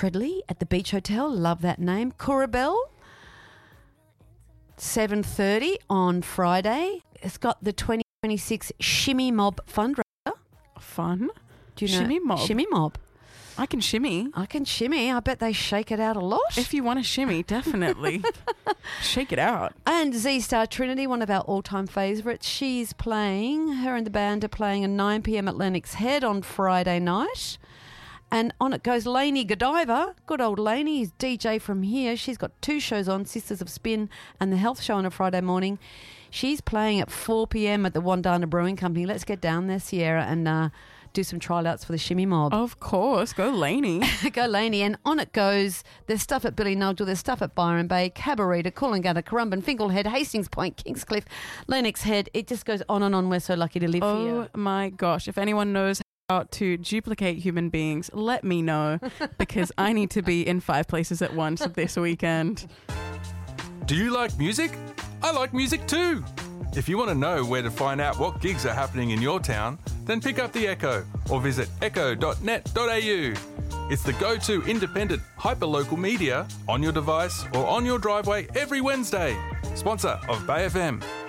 Treadley at the Beach Hotel. Love that name. Coorabell, 7:30 on Friday. It's got the 2026 Shimmy Mob fundraiser. Fun. Do you know? Shimmy Mob. Shimmy Mob. I can shimmy. I can shimmy. I bet they shake it out a lot. If you want to shimmy, definitely. Shake it out. And Z Star Trinity, one of our all-time favourites, she's playing, her and the band are playing at 9 p.m. at Lennox Head on Friday night. And on it goes Lainey Godiva, good old Lainey, is DJ from here. She's got 2 shows on, Sisters of Spin and The Health Show on a Friday morning. She's playing at 4 p.m. at the Wandana Brewing Company. Let's get down there, Sierra, and do some trial outs for the Shimmy Mob. Of course. Go Lainey. Go Lainey. And on it goes. There's stuff at Billy Nigel. There's stuff at Byron Bay, Cabarita, Coolangatta, Currumbin, Fingalhead, Hastings Point, Kingscliff, Lennox Head. It just goes on and on. We're so lucky to live here. Oh my gosh. If anyone knows how to duplicate human beings, let me know, because I need to be in 5 places at once this weekend. Do you like music? I like music too. If you want to know where to find out what gigs are happening in your town, then pick up the Echo or visit echo.net.au. It's the go-to independent hyperlocal media on your device or on your driveway every Wednesday. Sponsor of Bay FM.